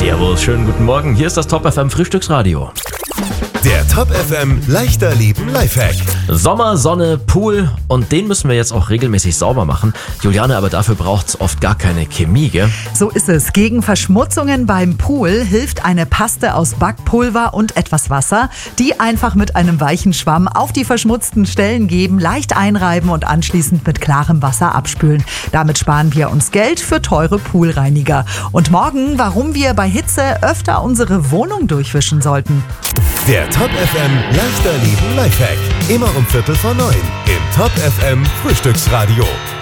Servus, schönen guten Morgen. Hier ist das Top FM Frühstücksradio. Der Top FM leichter Leben Lifehack. Sommer, Sonne, Pool und den müssen wir jetzt auch regelmäßig sauber machen. Juliane, aber dafür braucht's oft gar keine Chemie, gell? So ist es. Gegen Verschmutzungen beim Pool hilft eine Paste aus Backpulver und etwas Wasser. Die einfach mit einem weichen Schwamm auf die verschmutzten Stellen geben, leicht einreiben und anschließend mit klarem Wasser abspülen. Damit sparen wir uns Geld für teure Poolreiniger. Und morgen, warum wir bei Hitze öfter unsere Wohnung durchwischen sollten. Der Top FM leichter Leben Lifehack. Immer um 8:45 im Top FM Frühstücksradio.